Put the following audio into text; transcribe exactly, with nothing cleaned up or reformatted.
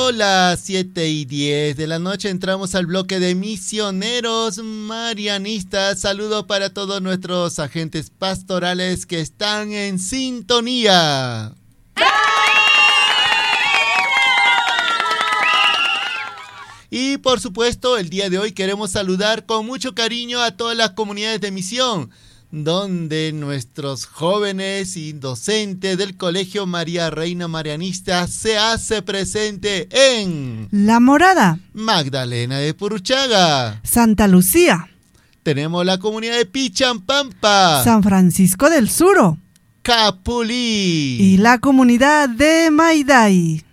siendo las siete y diez de la noche, entramos al bloque de misioneros marianistas. Saludos para todos nuestros agentes pastorales que están en sintonía. Y por supuesto, el día de hoy queremos saludar con mucho cariño a todas las comunidades de misión, donde nuestros jóvenes y docentes del Colegio María Reina Marianista se hace presente en La Morada, Magdalena de Puruchaga, Santa Lucía. Tenemos la comunidad de Pichampampa, San Francisco del Suro, Capulí y la comunidad de Mayday.